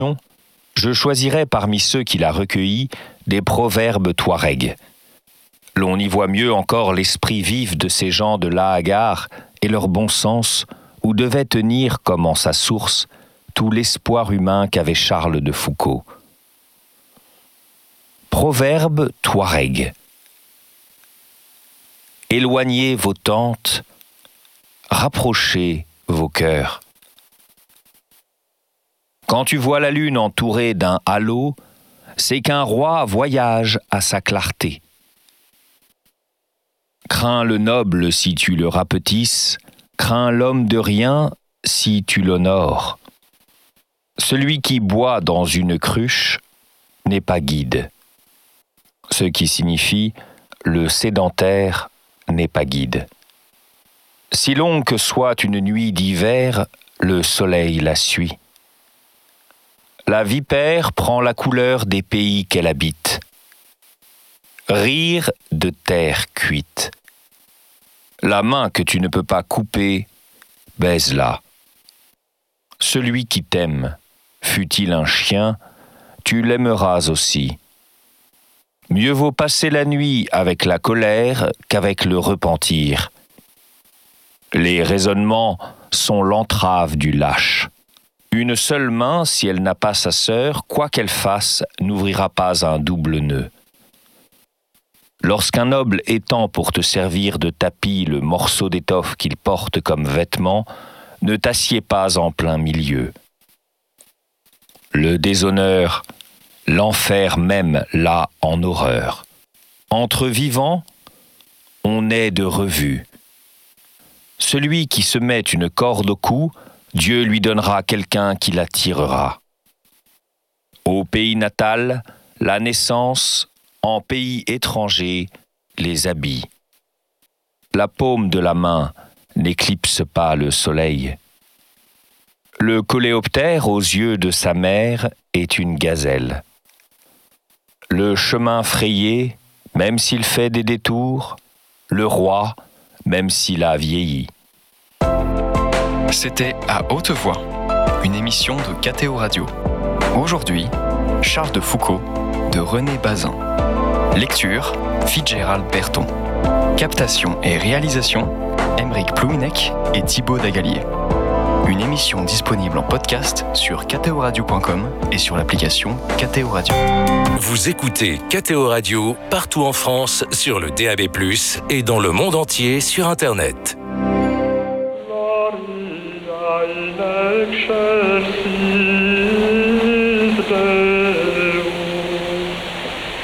je choisirai parmi ceux qu'il a recueillis des proverbes touaregs. L'on y voit mieux encore l'esprit vif de ces gens de Lahagar et leur bon sens, où devait tenir comme en sa source tout l'espoir humain qu'avait Charles de Foucault. Proverbe touareg. Éloignez vos tentes, rapprochez vos cœurs. Quand tu vois la lune entourée d'un halo, c'est qu'un roi voyage à sa clarté. Crains le noble si tu le rapetisses, crains l'homme de rien si tu l'honores. Celui qui boit dans une cruche n'est pas guide. Ce qui signifie le sédentaire n'est pas guide. Si longue que soit une nuit d'hiver, le soleil la suit. La vipère prend la couleur des pays qu'elle habite. Rire de terre cuite. La main que tu ne peux pas couper, baise-la. Celui qui t'aime, fût-il un chien, tu l'aimeras aussi. Mieux vaut passer la nuit avec la colère qu'avec le repentir. Les raisonnements sont l'entrave du lâche. Une seule main, si elle n'a pas sa sœur, quoi qu'elle fasse, n'ouvrira pas un double nœud. Lorsqu'un noble étend pour te servir de tapis le morceau d'étoffe qu'il porte comme vêtement, ne t'assieds pas en plein milieu. Le déshonneur, l'enfer même l'a en horreur. Entre vivants, on est de revue. Celui qui se met une corde au cou, Dieu lui donnera quelqu'un qui la tirera. Au pays natal, la naissance, en pays étranger, les habits. La paume de la main n'éclipse pas le soleil. Le coléoptère aux yeux de sa mère est une gazelle. Le chemin frayé, même s'il fait des détours, le roi, même s'il a vieilli. C'était À Haute Voix, une émission de KTO Radio. Aujourd'hui, Charles de Foucault de René Bazin. Lecture, Fitzgerald Berton. Captation et réalisation, Aymeric Plouinec et Thibaut Dagalier. Une émission disponible en podcast sur ktoradio.com et sur l'application KTO Radio. Vous écoutez KTO Radio partout en France sur le DAB+, et dans le monde entier sur Internet. Excelsior.